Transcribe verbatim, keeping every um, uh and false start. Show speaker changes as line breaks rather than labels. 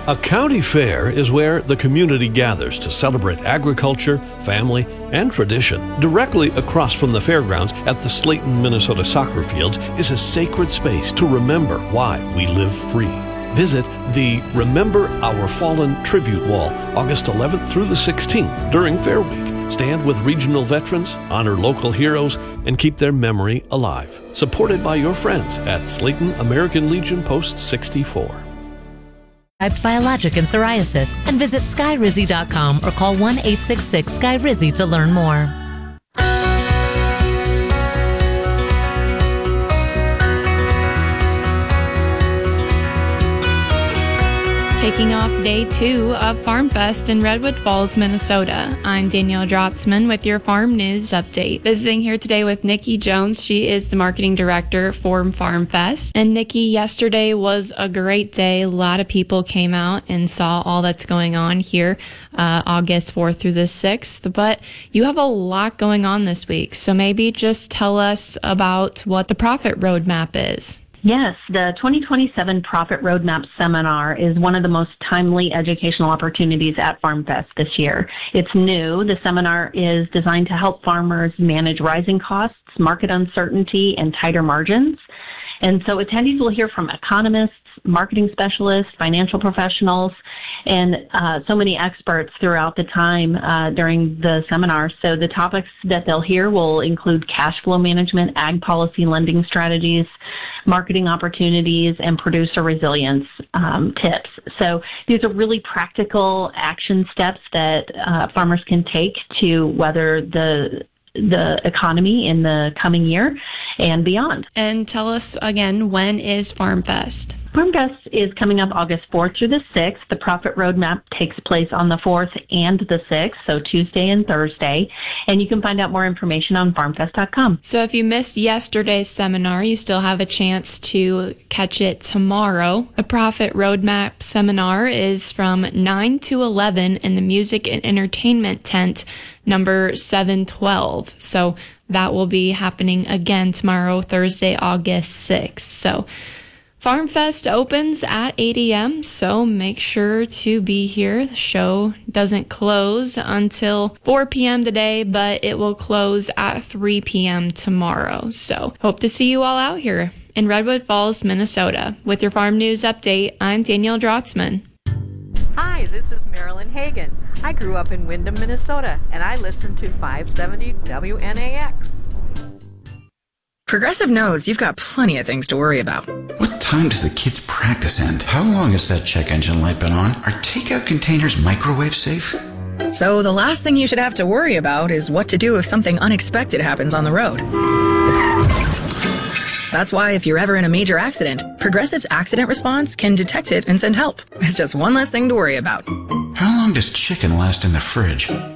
A county fair is where the community gathers to celebrate agriculture, family, and tradition. Directly across from the fairgrounds at the Slayton, Minnesota soccer fields is a sacred space to remember why we live free. Visit the Remember Our Fallen Tribute Wall August eleventh through the sixteenth during Fair Week. Stand with regional veterans, honor local heroes, and keep their memory alive. Supported by your friends at Slayton American Legion Post sixty-four.
Biologic and psoriasis, and visit skyrizzy dot com or call one eight six six sky rizzy to learn more.
Kicking off day two of Farm Fest in Redwood Falls, Minnesota. I'm Danielle Drotzman with your Farm News Update. Visiting here today with Nikki Jones. She is the marketing director for Farm Fest. And Nikki, yesterday was a great day. A lot of people came out and saw all that's going on here uh, August fourth through the sixth. But you have a lot going on this week. So maybe just tell us about what the Profit Roadmap is.
Yes, the twenty twenty-seven Profit Roadmap Seminar is one of the most timely educational opportunities at Farm Fest this year. It's new. The seminar is designed to help farmers manage rising costs, market uncertainty, and tighter margins. And so attendees will hear from economists, marketing specialists, financial professionals, and uh, so many experts throughout the time uh, during the seminar. So the topics that they'll hear will include cash flow management, ag policy lending strategies, marketing opportunities, and producer resilience um, tips. So these are really practical action steps that uh, farmers can take to weather the the economy in the coming year and beyond.
And tell us again, when is Farm Fest?
Farm Fest is coming up August fourth through the sixth. The Profit Roadmap takes place on the fourth and the sixth, so Tuesday and Thursday. And you can find out more information on farm fest dot com.
So if you missed yesterday's seminar, you still have a chance to catch it tomorrow. The Profit Roadmap seminar is from nine to eleven in the Music and Entertainment Tent, number seven twelve. So that will be happening again tomorrow, Thursday, August sixth. So Farm Fest opens at eight a.m., so make sure to be here. The show doesn't close until four p.m. today, but it will close at three p.m. tomorrow. So hope to see you all out here in Redwood Falls, Minnesota. With your Farm News Update, I'm Danielle Drotzman.
Hi, this is Marilyn Hagan. I grew up in Windham, Minnesota, and I listen to five seventy W N A X.
Progressive knows you've got plenty of things to worry about.
What time does the kids' practice end? How long has that check engine light been on? Are takeout containers microwave safe?
So the last thing you should have to worry about is what to do if something unexpected happens on the road. That's why if you're ever in a major accident, Progressive's accident response can detect it and send help. It's just one less thing to worry about.
How long does chicken last in the fridge?